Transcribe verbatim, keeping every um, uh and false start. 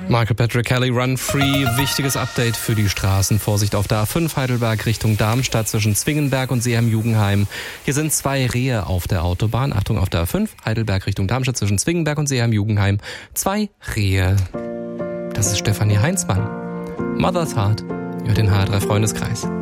Michael Patrick Kelly, Run Free, wichtiges Update für die Straßen. Vorsicht auf der A fünf Heidelberg Richtung Darmstadt zwischen Zwingenberg und Seeheim-Jugenheim. Hier sind zwei Rehe auf der Autobahn. Achtung auf der A fünf Heidelberg Richtung Darmstadt zwischen Zwingenberg und Seeheim-Jugenheim. Zwei Rehe. Das ist Stefanie Heinzmann. Mother's Heart über den H R drei Freundeskreis.